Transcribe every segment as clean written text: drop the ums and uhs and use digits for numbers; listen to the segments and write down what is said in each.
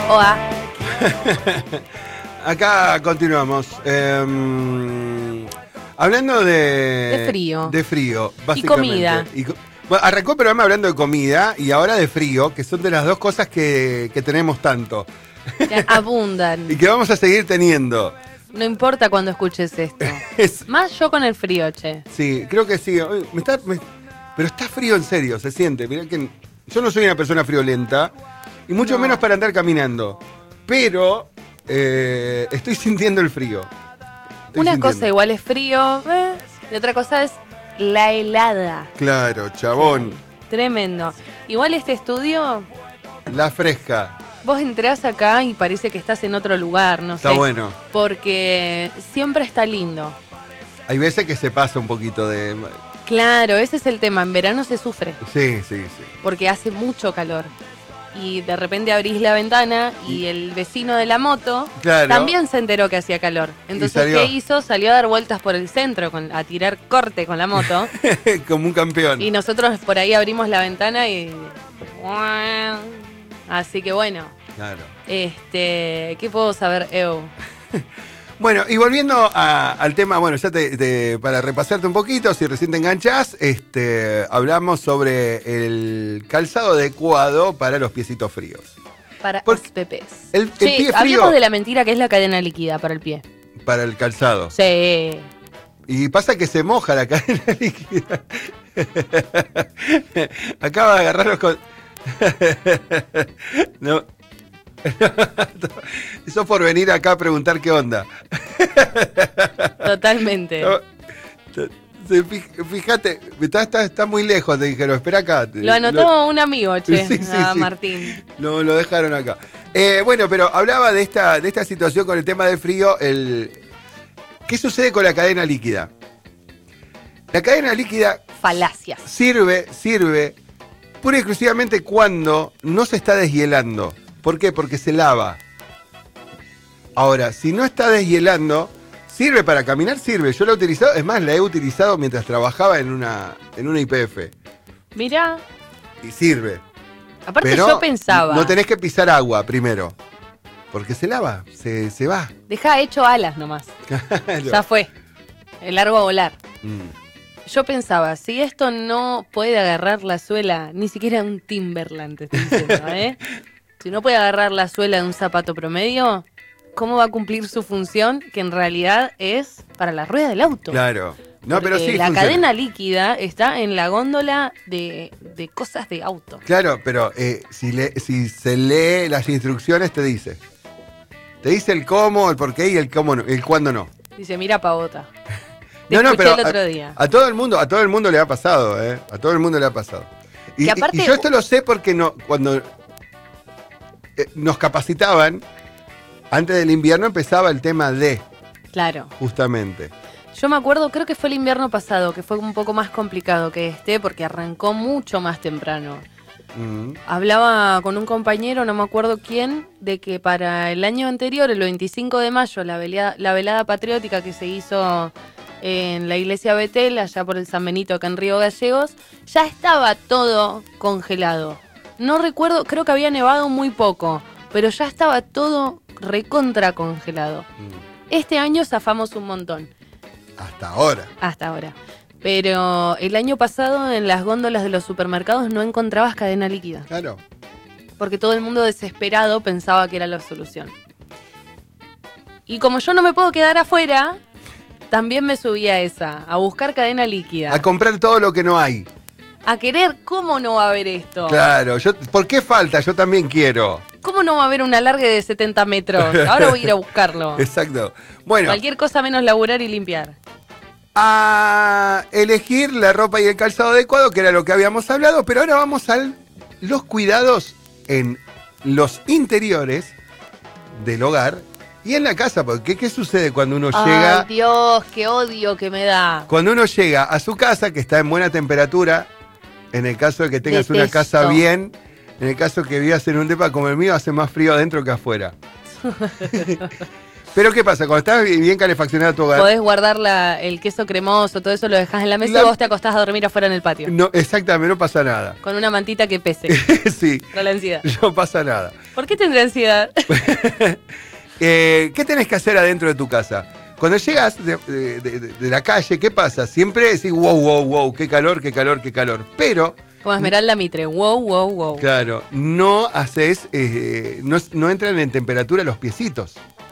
Oa. Acá continuamos. Hablando De frío. De frío, Y básicamente. comida. Bueno, arrancó el programa hablando de comida y ahora de frío, que son de las dos cosas que tenemos tanto. Que abundan. Y que vamos a seguir teniendo. No importa cuando escuches esto. Más yo con el frío, che. Sí, creo que sí. Pero está frío en serio, se siente. Mirá que yo no soy una persona friolenta, y mucho menos para andar caminando. Pero estoy sintiendo el frío. Una cosa igual es frío, y otra cosa es la helada. Claro, chabón. Tremendo. Igual este estudio, La fresca. vos entrás acá y parece que estás en otro lugar, no sé. Está bueno. Porque siempre está lindo. Hay veces que se pasa un poquito de... Claro, ese es el tema. En verano se sufre Sí. porque hace mucho calor. Y de repente abrís la ventana y el vecino de la moto Claro. también se enteró que hacía calor. Entonces, salió. ¿qué hizo? Salió a dar vueltas por el centro a tirar corte con la moto. Como un campeón. Y nosotros por ahí abrimos la ventana y... Así que bueno, Claro. ¿qué puedo saber, Eu? Bueno, y volviendo al tema, bueno, ya para repasarte un poquito, si recién te enganchás, hablamos sobre el calzado adecuado para los piecitos fríos. Para Porque los pepes. el Che, pie frío- hablemos de la mentira que es la cadena líquida para el pie. Para el calzado. Sí. Y pasa que se moja la cadena líquida. Acaba de agarrarlos con... No. Eso por venir acá a preguntar qué onda. Totalmente. Fíjate, está muy lejos, te dijeron, espera acá. Lo anotó un amigo, che, Sí, sí. Martín. Lo dejaron acá. Bueno, pero hablaba de esta situación con el tema del frío. ¿Qué sucede con la cadena líquida? La cadena líquida Falacias. sirve pura y exclusivamente cuando no se está deshielando. ¿Por qué? Porque se lava. Ahora, si no está deshielando, sirve para caminar, sirve. Yo la he utilizado, es más, la he utilizado mientras trabajaba en una IPF. Mirá, Y sirve. aparte Pero yo pensaba, no tenés que pisar agua primero. Porque se lava, se va. dejá hecho alas nomás. Ya fue. El largo a volar. Mm. Yo pensaba, si esto no puede agarrar la suela, ni siquiera un Timberland te estoy diciendo, Si no puede agarrar la suela de un zapato promedio, ¿cómo va a cumplir su función? Que en realidad es para la rueda del auto. Claro. No, pero Porque sí la funciona. cadena líquida está en la góndola de cosas de auto. Claro, pero si se lee las instrucciones te dice. Te dice el cómo, el por qué y el cómo no, el cuándo no. Dice, mira pavota. Te No, escuché pero el otro día. a todo el mundo le ha pasado, A todo el mundo le ha pasado. Y, Que aparte- y yo esto lo sé porque cuando nos capacitaban, antes del invierno empezaba el tema de, Claro. justamente. Yo me acuerdo, creo que fue el invierno pasado, que fue un poco más complicado que porque arrancó mucho más temprano. Mm. Hablaba con un compañero, no me acuerdo quién, de que para el año anterior, el 25 de mayo, la velada patriótica que se hizo en la iglesia Betel, allá por el San Benito, acá en Río Gallegos, ya estaba todo congelado. No recuerdo, creo que había nevado muy poco, pero ya estaba todo recontra congelado. Este año zafamos un montón, Hasta ahora. hasta ahora. Pero el año pasado en las góndolas de los supermercados no encontrabas cadena líquida. Claro. Porque todo el mundo desesperado pensaba que era la solución. Y como yo no me puedo quedar afuera, también me subí a esa, a buscar cadena líquida. A comprar todo lo que no hay. A querer, ¿cómo no va a haber esto? Claro. ¿Por qué falta? Yo también quiero. ¿Cómo no va a haber un alargue de 70 metros? Ahora voy a ir a buscarlo. Exacto. Bueno. Cualquier cosa menos laburar y limpiar. A elegir la ropa y el calzado adecuado, que era lo que habíamos hablado, pero ahora vamos a los cuidados en los interiores del hogar y en la casa, porque ¿qué sucede cuando uno llega? Ay, Dios, qué odio que me da. Cuando uno llega a su casa, que está en buena temperatura, en el caso de que tengas una Detesto. casa bien, en el caso que vivas en un depa como el mío, hace más frío adentro que afuera. Pero ¿qué pasa? Cuando estás bien calefaccionado tu hogar... Podés guardar el queso cremoso, todo eso lo dejás en la mesa y vos te acostás a dormir afuera en el patio. No, exactamente, no pasa nada. Con una mantita que pese. Sí, Con la ansiedad. no pasa nada. ¿Por qué tendré ansiedad? ¿Qué tenés que hacer adentro de tu casa? Cuando llegas de la calle, ¿qué pasa? Siempre decís, wow, wow, wow, qué calor, qué calor, qué calor. Pero... Como Esmeralda Mitre, wow, wow, wow. Claro, no haces, no entran en temperatura los piecitos.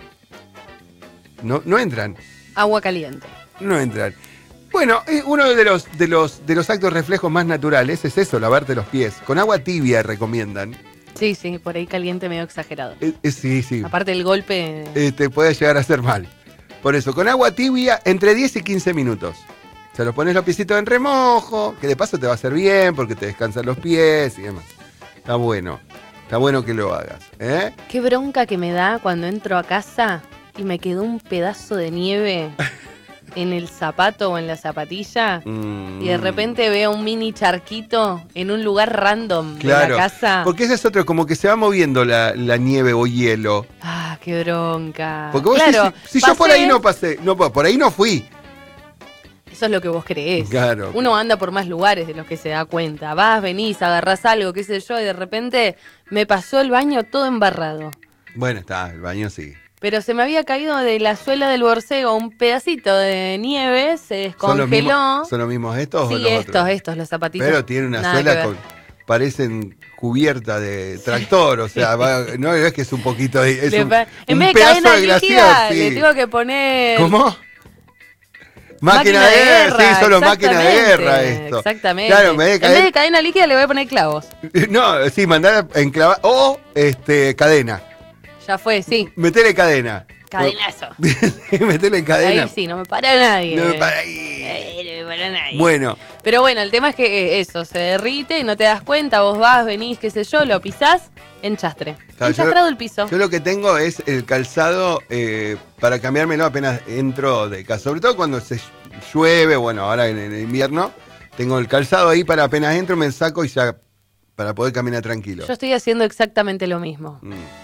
No entran. Agua caliente. No entran. Bueno, uno de los actos reflejos más naturales es eso, lavarte los pies. Con agua tibia recomiendan. Sí, por ahí caliente medio exagerado. Sí. Aparte del golpe... Te puede llegar a hacer mal. Por eso, con agua tibia entre 10 y 15 minutos. O sea, los pones los piecitos en remojo, que de paso te va a hacer bien porque te descansan los pies y demás. Está bueno que lo hagas. Qué bronca que me da cuando entro a casa y me quedó un pedazo de nieve en el zapato o en la zapatilla y de repente veo un mini charquito en un lugar random de la casa. Porque ese es otro, como que se va moviendo la nieve o hielo. Ah, qué bronca. Porque vos si yo por ahí no pasé, por ahí no fui. Eso es lo que vos creés. Claro. Uno anda por más lugares de los que se da cuenta. Vas, venís, agarrás algo, qué sé yo, y de repente me pasó el baño todo embarrado. Bueno, está, el baño sí. Pero se me había caído de la suela del borcego un pedacito de nieve, se descongeló. ¿Son los mismos estos sí, o los otros? estos, los zapatitos. Pero tiene una suela parecen cubierta de tractor, o sea, no es que es un poquito de... en vez de cadena líquida, le tengo que poner... ¿Cómo? Máquina de guerra, sí, solo máquina de guerra esto. Exactamente. Claro, en vez de cadena líquida le voy a poner clavos. No, sí, mandar a enclavar o cadena. Ya fue, sí. Metele cadena. Cadenazo. Metele cadena. Ahí sí, no me para nadie. No me para ahí. No me para nadie. Bueno. Pero bueno, el tema es que eso, se derrite y no te das cuenta, vos vas, venís, qué sé yo, lo pisás, enchastre. Claro, enchastrado el piso. Yo lo que tengo es el calzado para cambiármelo apenas entro de casa. Sobre todo cuando se llueve, bueno, ahora en el invierno, tengo el calzado ahí para apenas entro, me saco y ya para poder caminar tranquilo. Yo estoy haciendo exactamente lo mismo.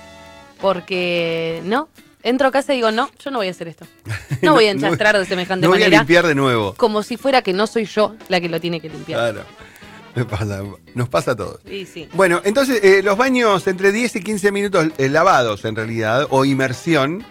Porque, entro a casa y digo, no, yo no voy a hacer esto. No voy a enchastrar de semejante manera. No voy a limpiar de nuevo. Como si fuera que no soy yo la que lo tiene que limpiar. Claro. Nos pasa a todos. Sí. Bueno, entonces los baños entre 10 y 15 minutos lavados en realidad, o inmersión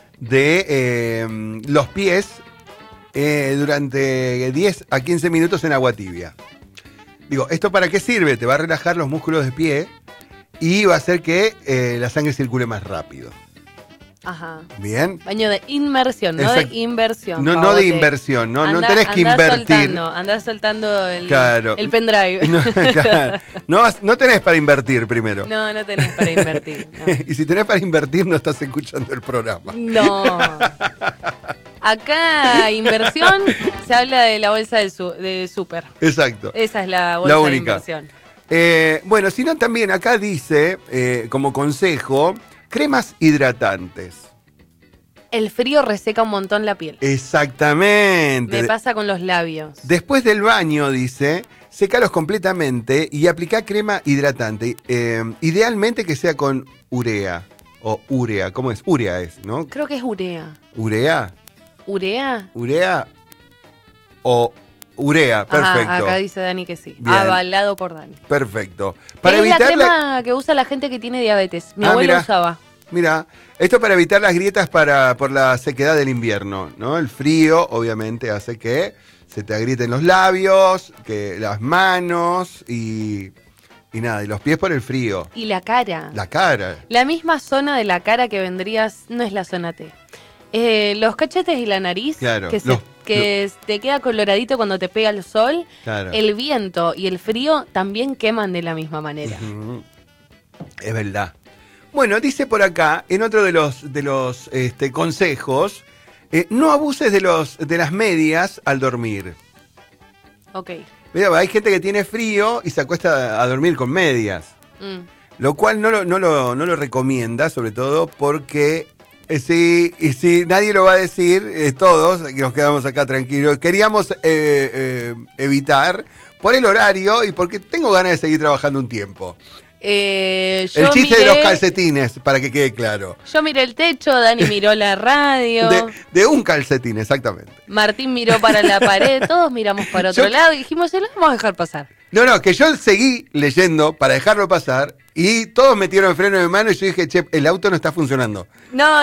de los pies durante 10 a 15 minutos en agua tibia. Digo, ¿esto para qué sirve? Te va a relajar los músculos de pie y va a hacer que la sangre circule más rápido. Ajá. Bien. Baño de inmersión, no de inversión. No de inversión, no tenés que invertir. Andás soltando el pendrive. Claro. No tenés para invertir primero. No tenés para invertir. No. Y si tenés para invertir, no estás escuchando el programa. No. Acá, inversión, se habla de la bolsa de súper. Exacto. Esa es la bolsa de inversión. Bueno, si no, también acá dice, como consejo, cremas hidratantes. El frío reseca un montón la piel. Exactamente. Me pasa con los labios. Después del baño, dice, sécalos completamente y aplica crema hidratante. Idealmente que sea con urea. O urea, ¿cómo es? Urea es, ¿no? Creo que es urea. ¿Urea? ¿Urea? ¿Urea? O urea, perfecto. Acá dice Dani que sí. Bien. Avalado por Dani. Perfecto. Es la crema que usa la gente que tiene diabetes. Mi abuelo usaba. Mira, esto para evitar las grietas por la sequedad del invierno, ¿no? El frío, obviamente, hace que se te agrieten los labios, que las manos y nada, y los pies por el frío. Y la cara. La cara. La misma zona de la cara que vendrías, no es la zona T. Los cachetes y la nariz, claro, que te queda coloradito cuando te pega el sol, claro. El viento y el frío también queman de la misma manera. Es verdad. Bueno, dice por acá, en otro de los consejos, no abuses de las medias al dormir. Ok. Mira, hay gente que tiene frío y se acuesta a dormir con medias. Lo cual no lo recomienda, sobre todo porque sí, nadie lo va a decir, todos, que nos quedamos acá tranquilos. Queríamos evitar por el horario y porque tengo ganas de seguir trabajando un tiempo. El chiste de los calcetines, para que quede claro. Yo miré el techo, Dani miró la radio. De un calcetín, exactamente. Martín miró para la pared, todos miramos para otro lado y dijimos, se lo vamos a dejar pasar. No, que yo seguí leyendo para dejarlo pasar y todos metieron el freno de mano y yo dije, che, el auto no está funcionando. No.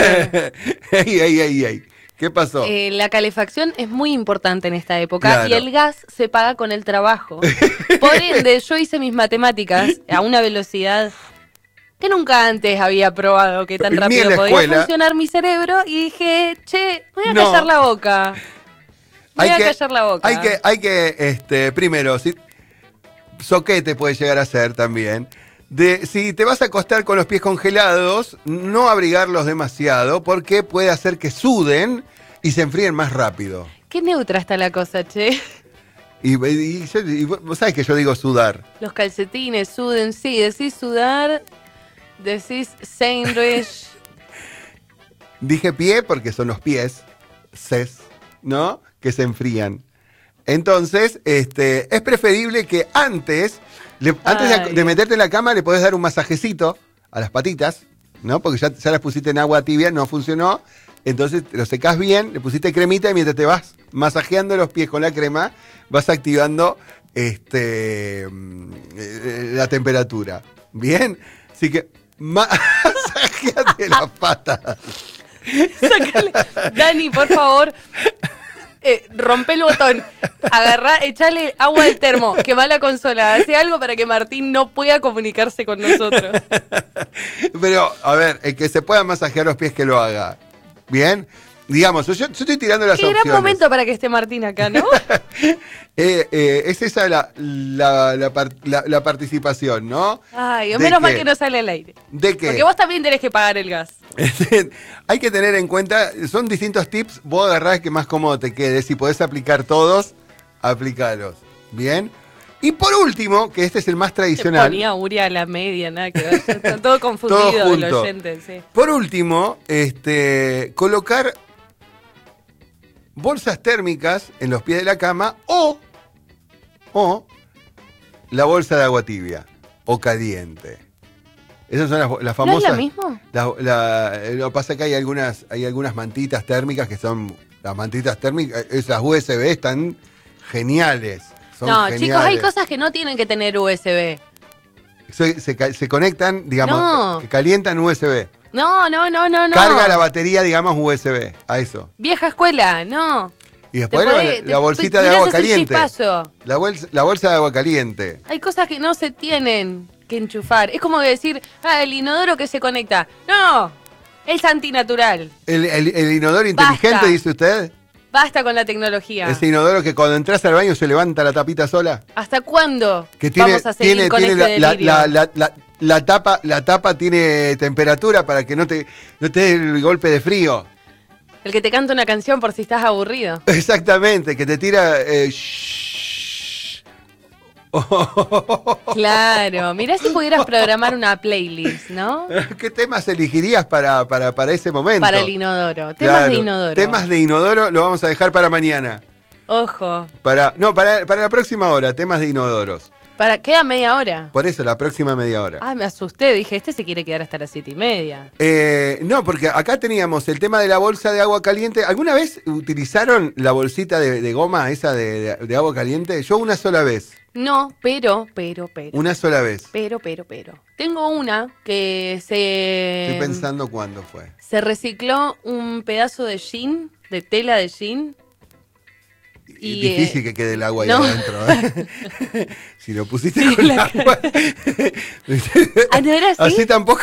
Ey. ¿Qué pasó? La calefacción es muy importante en esta época, claro. Y el gas se paga con el trabajo. Por ende, yo hice mis matemáticas a una velocidad que nunca antes había probado que tan rápido podía funcionar mi cerebro y dije, che, me voy a callar la boca. Callar la boca. Hay que primero, soquete puede llegar a ser también. Si te vas a acostar con los pies congelados, no abrigarlos demasiado porque puede hacer que suden y se enfríen más rápido. Qué neutra está la cosa, che. Y vos sabés que yo digo sudar. Los calcetines suden, sí, decís sudar, decís sandwich. Dije pie porque son los pies, ¿no? Que se enfrían. Entonces, es preferible que antes de meterte en la cama le podés dar un masajecito a las patitas, ¿no? Porque ya las pusiste en agua tibia, no funcionó. Entonces lo secás bien, le pusiste cremita y mientras te vas masajeando los pies con la crema, vas activando la temperatura. ¿Bien? Así que masajeate las patas. Sácale. Dani, por favor. Rompe el botón, agarrá, echale agua del termo, quema la consola, hace algo para que Martín no pueda comunicarse con nosotros. Pero, a ver, el que se pueda masajear los pies que lo haga. ¿Bien? Digamos, yo estoy tirando las opciones. Qué gran momento para que esté Martín acá, ¿no? Es esa la participación, ¿no? Ay, menos mal que no sale al aire. ¿De qué? Porque vos también tenés que pagar el gas. Hay que tener en cuenta, son distintos tips, vos agarrás que más cómodo te quede. Si podés aplicar todos, aplicalos. ¿Bien? Y por último, que este es el más tradicional. Se ponía Uri a la media, nada que ver. Está todo confundido el oyente, sí. Por último, colocar bolsas térmicas en los pies de la cama o la bolsa de agua tibia o caliente. Esas son las famosas. ¿No es lo mismo? Lo que pasa es que hay algunas mantitas térmicas que son las mantitas térmicas, esas USB están geniales. Geniales. Chicos, hay cosas que no tienen que tener USB. Se conectan, digamos, que calientan USB. No. Carga la batería, digamos, USB, a eso. Vieja escuela, no. Y después la bolsita de agua caliente. La bolsa de agua caliente. Hay cosas que no se tienen que enchufar. Es como decir, el inodoro que se conecta. No, es antinatural. El inodoro inteligente, Basta. dice usted. Basta con la tecnología. Ese inodoro que cuando entras al baño se levanta la tapita sola. ¿Hasta cuándo Que tiene, vamos a seguir con este delirio? La tapa tiene temperatura para que no te dé el golpe de frío. El que te canta una canción por si estás aburrido. Exactamente, que te tira... Claro, mirá si pudieras programar una playlist, ¿no? ¿Qué temas elegirías para ese momento? Para el inodoro, temas de inodoro. Temas de inodoro lo vamos a dejar para mañana. Ojo. Para la próxima hora, temas de inodoros. Queda media hora. Por eso, la próxima media hora. Me asusté, dije, este se quiere quedar hasta las 7:30. No, porque acá teníamos el tema de la bolsa de agua caliente. ¿Alguna vez utilizaron la bolsita de goma esa de agua caliente? Yo una sola vez. No, pero. Una sola vez. Pero. Tengo una que se... Estoy pensando cuándo fue. Se recicló un pedazo de jean, de tela de jean. Y difícil que quede el agua ahí adentro. Si lo pusiste sí, con el agua. ¿No era así? Así tampoco.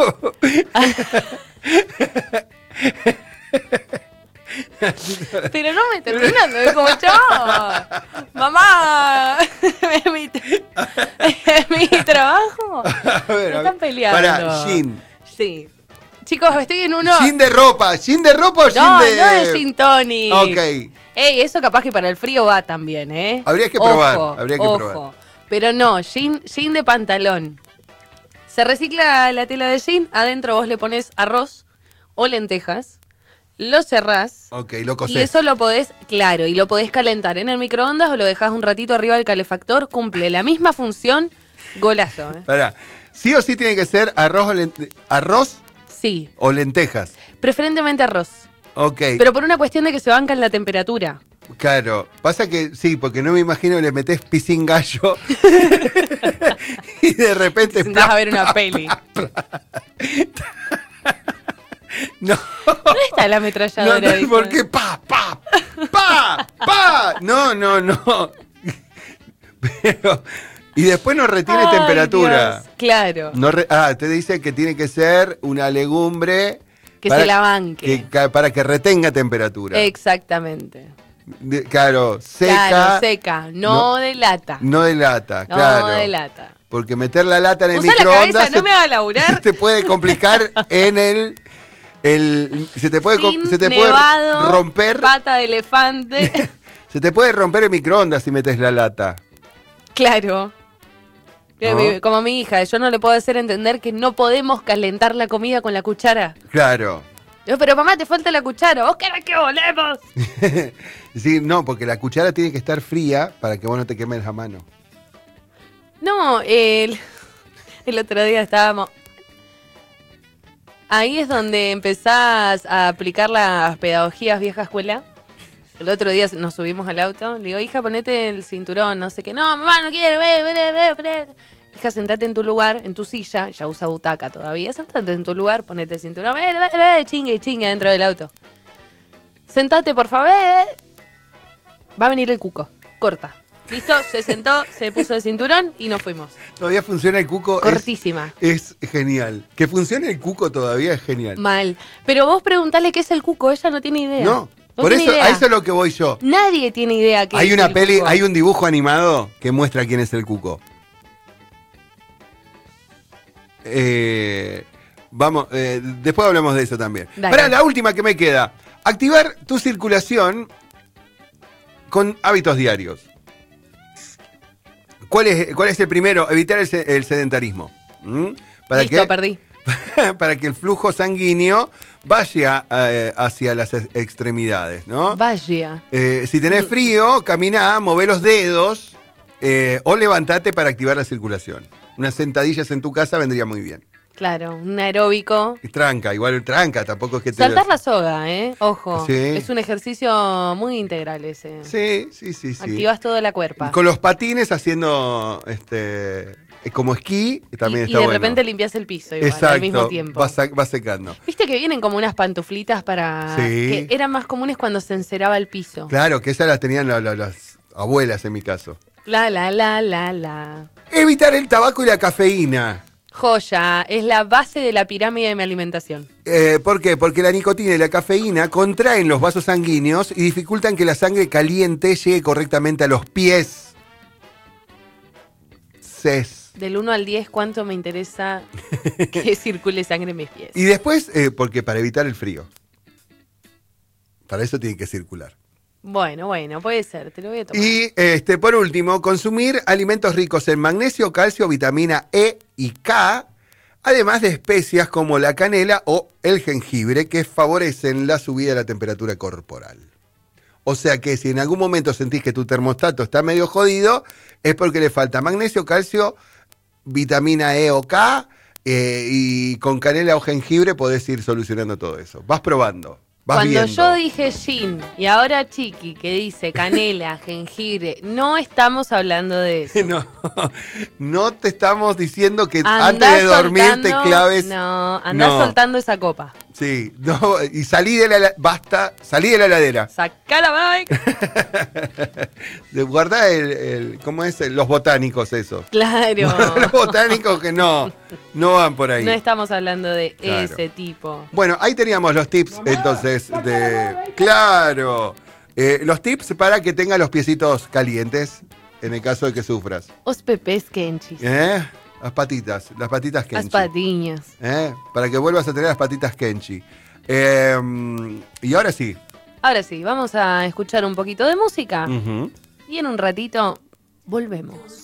Pero no me terminando, es como chao. Mamá, es mi trabajo. Me están peleando. Para, jean. Sí. Chicos, estoy en uno. ¿Jean de ropa o jean de...? No es gin tonic. Ok. Eso capaz que para el frío va también, ¿eh? Habría que probar, probar. Pero no, jean de pantalón. Se recicla la tela de jean, adentro vos le pones arroz o lentejas, lo cerrás. Ok, lo cosés. Y eso lo podés calentar en el microondas o lo dejás un ratito arriba del calefactor, cumple la misma función Golazo, ¿eh? Pará. Sí o sí tiene que ser arroz Sí. o lentejas. Preferentemente arroz. Ok. Pero por una cuestión de que se banca en la temperatura. Claro, pasa que sí, porque no me imagino que le metés pisín gallo y de repente... Te sentás a ver una peli. No, ¿Dónde está la ametralladora? no, Víctor? ¿por qué? ¡Pa! No. Pero, y después no retiene Ay, temperatura. Dios, claro. No te dice que tiene que ser una legumbre... Que se la banque. Para que retenga temperatura. Exactamente. Claro, seca. Claro, seca, no de lata. No de lata, No claro. de lata. Porque meter la lata en el Usa la microondas cabeza, no me haga laburar. te puede complicar en se te puede Fin, puede nevado, romper pata de elefante. se te puede romper el microondas si metes la lata. Claro. ¿No? Como mi hija, yo no le puedo hacer entender que no podemos calentar la comida con la cuchara. Claro. Yo, pero mamá, te falta la cuchara. ¿Vos querés que volemos? Sí, no, porque la cuchara tiene que estar fría para que vos no te quemes la mano. No, el otro día estábamos... Ahí es donde empezás a aplicar las pedagogías vieja escuela. El otro día nos subimos al auto. Le digo, hija, ponete el cinturón, no sé qué. No, mamá, no quiero, ve. Hija, sentate en tu lugar, en tu silla. Ya usa butaca todavía. Sentate en tu lugar, ponete el cinturón. Ve, chingue dentro del auto. Sentate, por favor. Va a venir el cuco. Corta. Listo, se sentó, se puso el cinturón y nos fuimos. Todavía funciona el cuco. Cortísima. Es genial. Que funcione el cuco todavía es genial. Mal. Pero vos preguntale qué es el cuco, ella no tiene idea. No, No por tiene eso, idea. a eso es lo que voy yo. Nadie tiene idea qué Hay es una el peli, cuco. hay un dibujo animado que muestra quién es el cuco. Vamos, después hablamos de eso también. Dale. Para la última que me queda, activar tu circulación con hábitos diarios. ¿Cuál es el primero? Evitar el sedentarismo. Listo, perdí. Para que el flujo sanguíneo vaya hacia las extremidades, ¿no? Vaya. Si tenés frío, caminá, mové los dedos o levantate para activar la circulación. Unas sentadillas en tu casa vendría muy bien. Claro, un aeróbico. Y igual tranca, tampoco es que te... Saltar la soga, ¿eh? Ojo. Sí. Es un ejercicio muy integral ese. Sí. Activas toda la cuerpa. Con los patines haciendo como esquí, también y está de bueno. repente limpias el piso igual, Exacto, al mismo tiempo. va secando. Viste que vienen como unas pantuflitas para... Sí. Que eran más comunes cuando se enceraba el piso. Claro, que esas las tenían las abuelas en mi caso. La. Evitar el tabaco y la cafeína. Joya, es la base de la pirámide de mi alimentación. ¿Por qué? Porque la nicotina y la cafeína contraen los vasos sanguíneos y dificultan que la sangre caliente llegue correctamente a los pies. Del 1 al 10, ¿cuánto me interesa que circule sangre en mis pies? Y después, porque para evitar el frío. Para eso tiene que circular. Bueno, puede ser, te lo voy a tomar. Y por último, consumir alimentos ricos en magnesio, calcio, vitamina E y K, además de especias como la canela o el jengibre que favorecen la subida de la temperatura corporal. O sea que si en algún momento sentís que tu termostato está medio jodido, es porque le falta magnesio, calcio, vitamina E o K, y con canela o jengibre podés ir solucionando todo eso. Vas probando. Cuando viendo. yo dije gin y ahora Chiqui que dice canela, jengibre, no estamos hablando de eso. No te estamos diciendo que Andá antes de dormir te soltando- claves. No, andá No. soltando esa copa. Sí, no, y salí de la heladera. Sacá la bike. Guardá ¿cómo es? Los botánicos esos. Claro. Los botánicos que no van por ahí. No estamos hablando de Claro. ese tipo. Bueno, ahí teníamos los tips entonces Claro. Los tips para que tengas los piecitos calientes en el caso de que sufras. Os pepes kenchis. Las patitas Las Kenchi. patiñas. Para que vuelvas a tener las patitas Kenchi. Y ahora sí. Ahora sí, vamos a escuchar un poquito de música Ujú. y en un ratito volvemos.